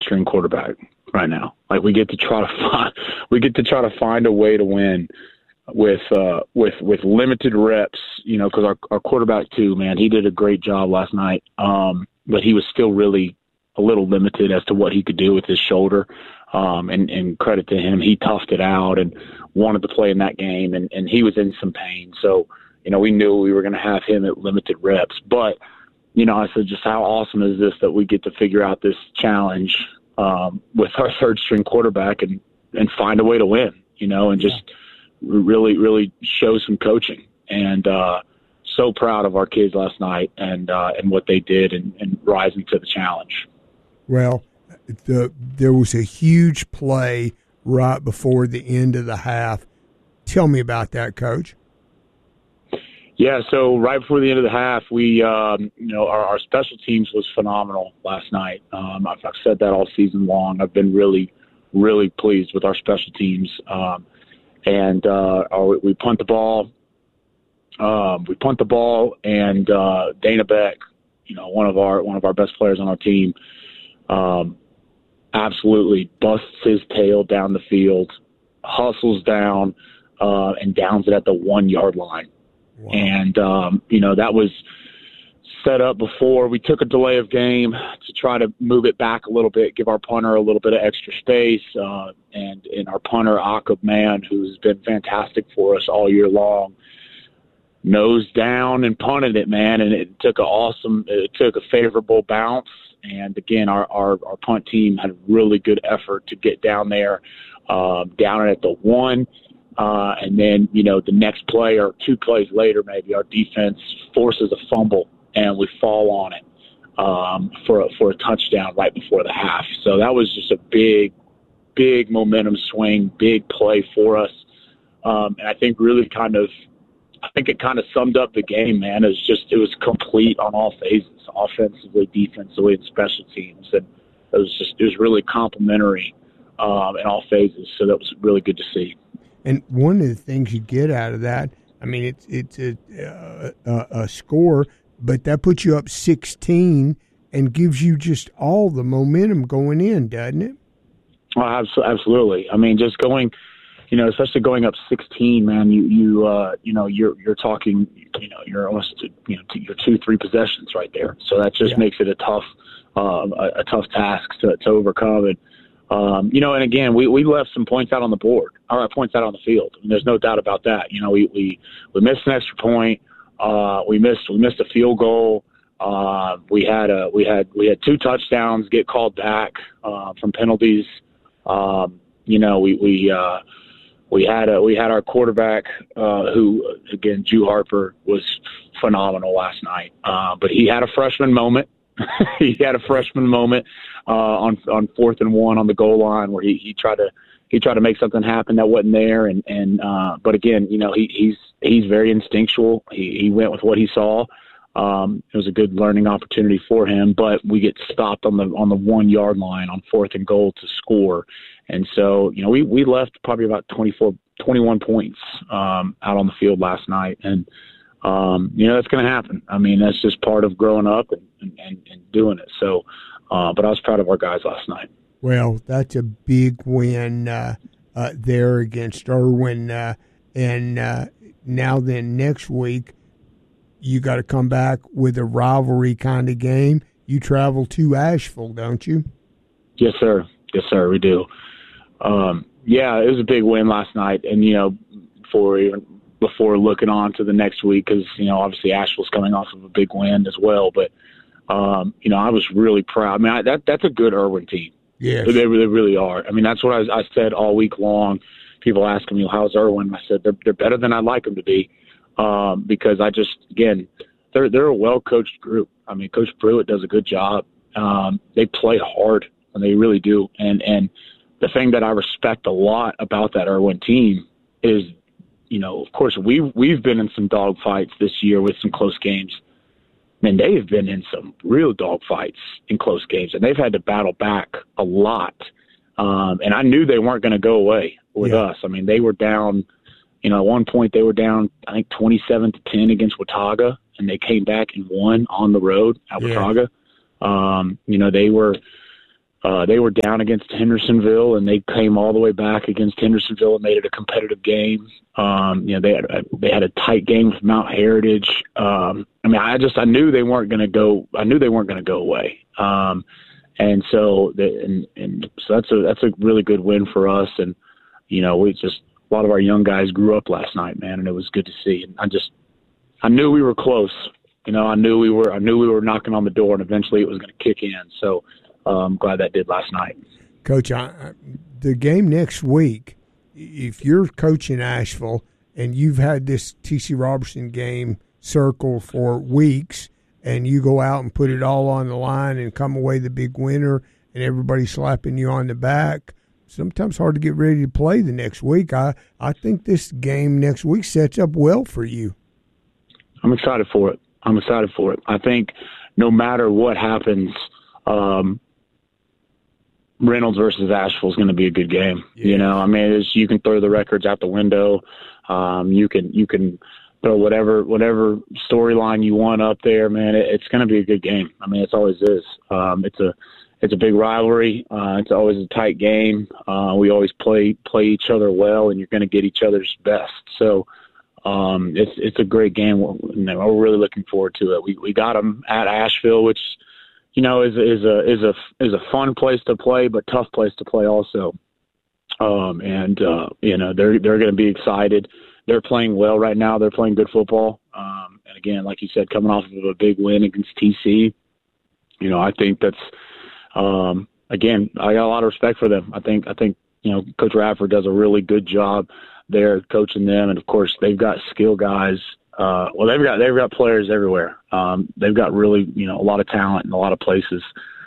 string quarterback right now. Like we get to try to find a way to win with limited reps, because our quarterback too, man, he did a great job last night. But he was still really a little limited as to what he could do with his shoulder. And credit to him, he toughed it out and wanted to play in that game, and he was in some pain. So, we knew we were going to have him at limited reps. But, I said, just how awesome is this that we get to figure out this challenge with our third-string quarterback and find a way to win, and just really, really show some coaching. And so proud of our kids last night and what they did and rising to the challenge. Well, there was a huge play right before the end of the half. Tell me about that, Coach. Yeah, so right before the end of the half, we, our special teams was phenomenal last night. I've said that all season long. I've been really, really pleased with our special teams. We punt the ball. And Dana Beck, one of our best players on our team, absolutely busts his tail down the field, hustles down, and downs it at the 1 yard line. Wow. And, that was set up before we took a delay of game to try to move it back a little bit, give our punter a little bit of extra space. And our punter, Aqib Mann, who's been fantastic for us all year long, nose down and punted it, man. And it took a favorable bounce. And again, our punt team had a really good effort to get down there, down it at the 1. And then, the next play or 2 plays later, maybe our defense forces a fumble and we fall on it for a touchdown right before the half. So that was just a big momentum swing, big play for us. And I think really it kind of summed up the game, man. It was complete on all phases, offensively, defensively, and special teams. And it was really complimentary in all phases. So that was really good to see. And one of the things you get out of that, I mean, it's a score, but that puts you up 16 and gives you just all the momentum going in, doesn't it? Well, absolutely. I mean, just going, especially going up 16, man. You're talking, you're almost, you're 2-3 possessions right there. So that just makes it a tough task to overcome. And and again, we left some points out on the board, or points out on the field. I mean, there's no doubt about that. We missed an extra point. We missed a field goal. We had 2 touchdowns get called back from penalties. We had our quarterback who, again, Drew Harper, was phenomenal last night. But he had a freshman moment. He had a freshman moment on 4th and 1 on the goal line where he tried to make something happen that wasn't there. But again, he's very instinctual. He went with what he saw. It was a good learning opportunity for him, but we get stopped on the 1 yard line on 4th and goal to score. And so, we left probably about 21 points out on the field last night. And, that's going to happen. I mean, that's just part of growing up and doing it. So, but I was proud of our guys last night. Well, that's a big win there against Irwin. And now then next week, you got to come back with a rivalry kind of game. You travel to Asheville, don't you? Yes, sir. Yes, sir, we do. It was a big win last night. And, before looking on to the next week, because, obviously Asheville's coming off of a big win as well. But, I was really proud. I mean, that's a good Irwin team. Yeah, they really are. I mean, that's what I said all week long. People asking me, how's Irwin? I said, they're better than I'd like them to be. Because they're a well-coached group. I mean, Coach Pruitt does a good job. They play hard, and they really do. And the thing that I respect a lot about that Irwin team is, of course, we've been in some dog fights this year with some close games. Man, they've been in some real dog fights in close games, and they've had to battle back a lot. And I knew they weren't going to go away with us. I mean, they were down. At one point they were down, I think 27-10 against Watauga, and they came back and won on the road at Watauga. They were down against Hendersonville, and they came all the way back against Hendersonville and made it a competitive game. They had a tight game with Mount Heritage. I knew they weren't going to go. I knew they weren't going to go away. And so that's a really good win for us. And we just, a lot of our young guys grew up last night, man, and it was good to see. And I knew we were close. I knew we were knocking on the door, and eventually it was going to kick in. So I'm glad that did last night. Coach, the game next week, if you're coaching Asheville and you've had this T.C. Robertson game circled for weeks, and you go out and put it all on the line and come away the big winner, and everybody slapping you on the back, sometimes hard to get ready to play the next week. I think this game next week sets up well for you. I'm excited for it. I think no matter what happens, Reynolds versus Asheville is going to be a good game. Yeah. You can throw the records out the window. You can throw whatever storyline you want up there, man. It's going to be a good game. It always is. It's a big rivalry. It's always a tight game. We always play each other well, and you're going to get each other's best. So it's a great game. We're really looking forward to it. We got them at Asheville, which is a fun place to play, but tough place to play also. They're going to be excited. They're playing well right now. They're playing good football. And again, like you said, coming off of a big win against TC, I think that's, again, I got a lot of respect for them. I think Coach Radford does a really good job there coaching them. And of course they've got skill guys. They've got players everywhere. They've got really, a lot of talent in a lot of places.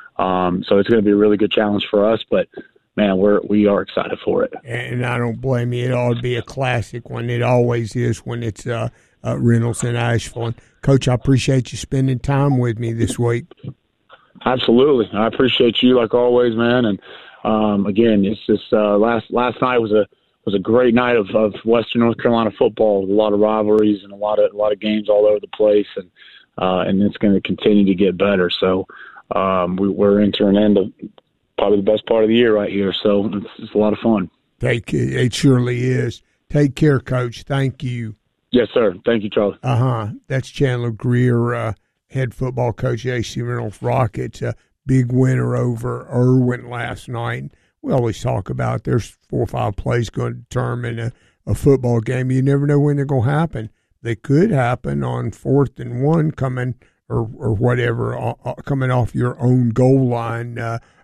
So it's going to be a really good challenge for us, but man, we are excited for it. And I don't blame you. It ought to be a classic one. It always is when it's Reynolds and Asheville. And Coach, I appreciate you spending time with me this week. Absolutely. I appreciate you like always, man. And again, it's just last night was a great night of Western North Carolina football with a lot of rivalries and a lot of games all over the place, and it's going to continue to get better. So we're entering into probably the best part of the year right here. So it's a lot of fun. It surely is. Take care, Coach. Thank you. Yes, sir. Thank you, Charlie. That's Chandler Greer, head football coach at AC Reynolds Rockets. A big winner over Irwin last night. We always talk about there's 4 or 5 plays going to determine a football game. You never know when they're going to happen. They could happen on 4th and 1 coming or whatever, coming off your own goal line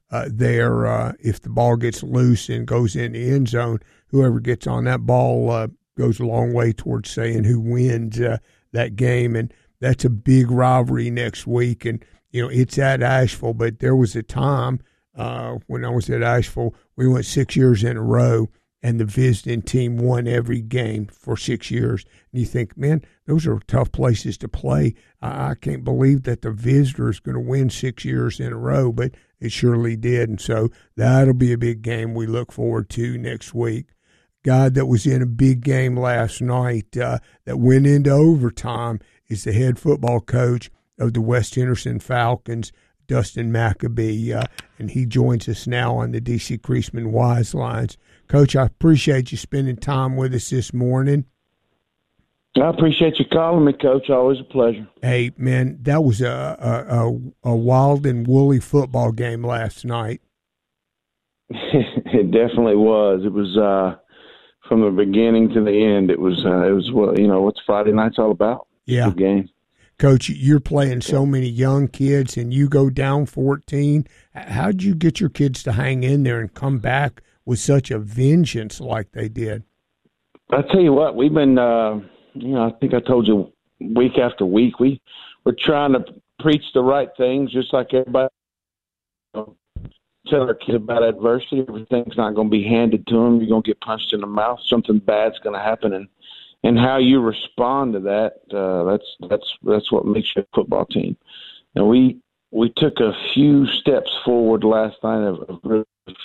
there. If the ball gets loose and goes in the end zone, whoever gets on that ball goes a long way towards saying who wins that game. And that's a big rivalry next week. And, it's at Asheville, but there was a time when I was at Asheville, we went 6 years in a row, and the visiting team won every game for 6 years. And you think, man, those are tough places to play. I can't believe that the visitor is going to win 6 years in a row, but it surely did. And so that'll be a big game we look forward to next week. Guy that was in a big game last night that went into overtime is the head football coach of the West Henderson Falcons, Dustin Maccabee, and he joins us now on the D.C. Creasman Wise Lines. Coach, I appreciate you spending time with us this morning. I appreciate you calling me, Coach. Always a pleasure. Hey, man, that was a wild and woolly football game last night. It definitely was. It was from the beginning to the end. It was what's Friday nights all about. Yeah. Good game. Coach, you're playing so many young kids, and you go down 14. How'd you get your kids to hang in there and come back with such a vengeance like they did? I tell you what, we've been, I think I told you week after week, we're trying to preach the right things, just like everybody. Tell our kids about adversity. Everything's not going to be handed to them. You're going to get punched in the mouth. Something bad's going to happen, and how you respond to that, that's what makes you a football team. And we took a few steps forward last night of really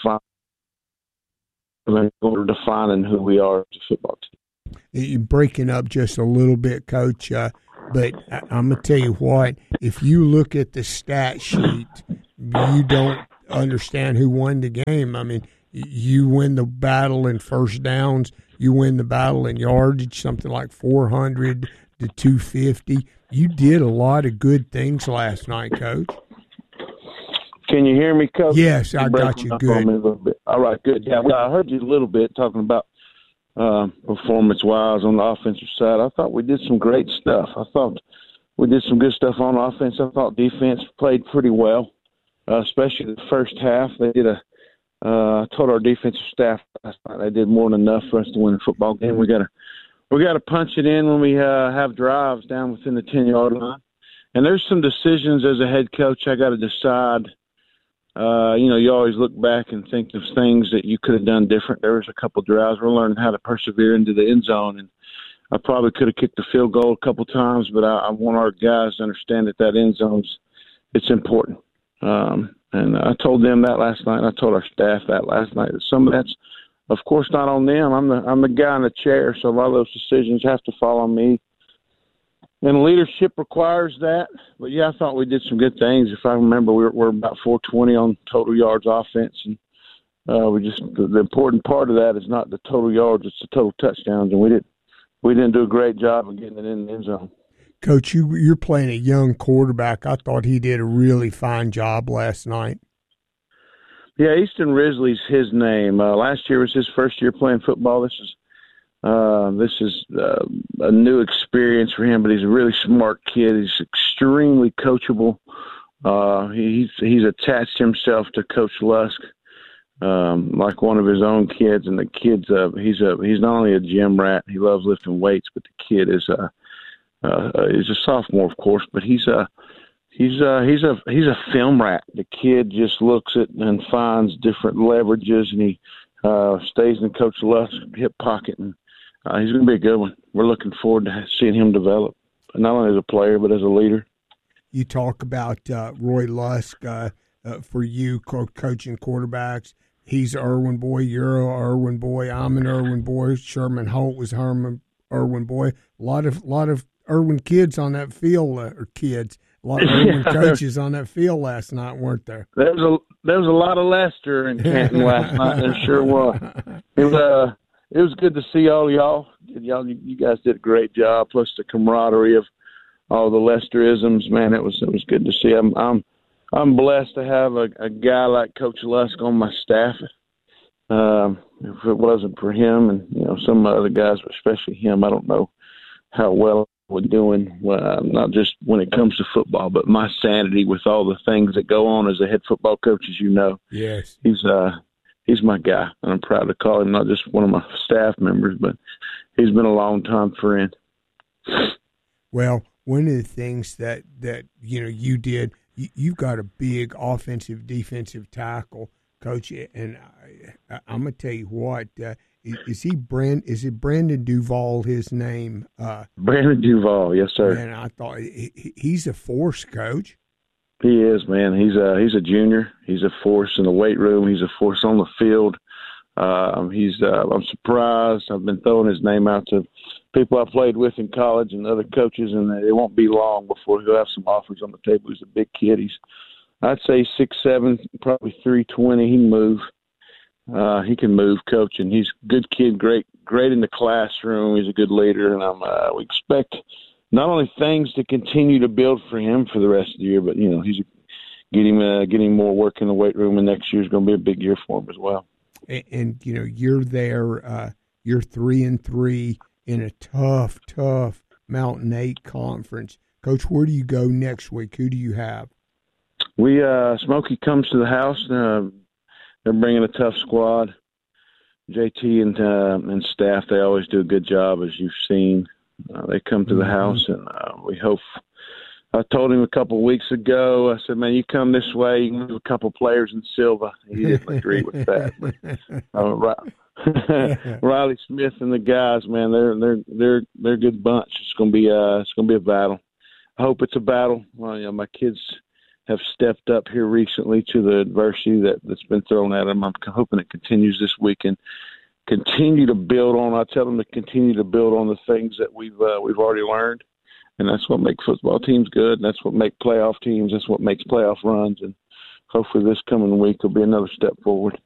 defining who we are as a football team. You're breaking up just a little bit, Coach, but I'm going to tell you what, if you look at the stat sheet, you don't understand who won the game. I mean, you win the battle in first downs, you win the battle in yardage, something like 400 to 250. You did a lot of good things last night, Coach. Can you hear me, Coach? Yes, I got you good. All right, good. Yeah, well, I heard you a little bit talking about performance-wise on the offensive side. I thought we did some great stuff. I thought we did some good stuff on offense. I thought defense played pretty well, especially the first half. They did I told our defensive staff last night they did more than enough for us to win the football game. We got to punch it in when we have drives down within the 10-yard line. And there's some decisions as a head coach I got to decide. You always look back and think of things that you could have done different. There was a couple of drives. We're learning how to persevere into the end zone, and I probably could have kicked the field goal a couple times, but I want our guys to understand that end zone's it's important. And I told them that last night. And I told our staff that last night. That some of that's, of course, not on them. I'm the guy in the chair, so a lot of those decisions have to fall on me. And leadership requires that. But, yeah, I thought we did some good things. If I remember, we're about 420 on total yards offense. And the important part of that is not the total yards, it's the total touchdowns. And we didn't do a great job of getting it in the end zone. Coach, you're playing a young quarterback. I thought he did a really fine job last night. Yeah, Easton Risley's his name. Last year was his first year playing football. This is a new experience for him, but he's a really smart kid. He's extremely coachable. He's attached himself to Coach Lusk like one of his own kids, and the kid's he's not only a gym rat. He loves lifting weights, but the kid is a sophomore, of course, but he's a film rat. The kid just looks at and finds different leverages, and he stays in Coach Lusk's hip pocket, and he's going to be a good one. We're looking forward to seeing him develop, not only as a player but as a leader. You talk about Roy Lusk for you coaching quarterbacks. He's an Irwin boy. You're an Irwin boy. I'm an Irwin boy. Sherman Holt was Irwin boy. A lot of Irwin kids on that field, or kids. A lot of Irwin coaches on that field last night, weren't there? There was a lot of Lester in Canton last night. There sure was. It was good to see all y'all. You guys did a great job. Plus the camaraderie of all the Lesterisms, man. It was good to see. I'm blessed to have a guy like Coach Lusk on my staff. If it wasn't for him and some other guys, but especially him, I don't know how well we're doing. Not just when it comes to football, but my sanity with all the things that go on as a head football coach, as you know. Yes, he's my guy, and I'm proud to call him not just one of my staff members, but he's been a long-time friend. Well, one of the things that you did, you've got a big offensive, defensive tackle, Coach, and I'm gonna tell you what. Is it Brandon Duval? His name? Brandon Duval, yes, sir. And I thought he's a force, Coach. He is, man. He's a junior. He's a force in the weight room. He's a force on the field. I'm surprised. I've been throwing his name out to people I played with in college and other coaches, and it won't be long before he'll have some offers on the table. He's a big kid. I'd say 6'7", probably 320. He can move. He can move, Coach, and he's a good kid, great in the classroom. He's a good leader, and we expect not only things to continue to build for him for the rest of the year, but he's getting more work in the weight room, and next year's going to be a big year for him as well. And you're there. You're 3-3 in a tough Mountain 8 conference, Coach. Where do you go next week? Who do you have? We Smokey comes to the house. They're bringing a tough squad. JT and staff, they always do a good job, as you've seen. They come to the house, and we hope. I told him a couple of weeks ago, I said, man, you come this way, you can move a couple of players in Silva. He didn't agree with that. But, Riley Smith and the guys, man, they're a good bunch. It's gonna be a battle. I hope it's a battle. Well, my kids have stepped up here recently to the adversity that's been thrown at them. I'm hoping it continues this week and continue to build on. I tell them to continue to build on the things that we've already learned, and that's what makes football teams good. And that's what makes playoff teams. That's what makes playoff runs. And hopefully this coming week will be another step forward.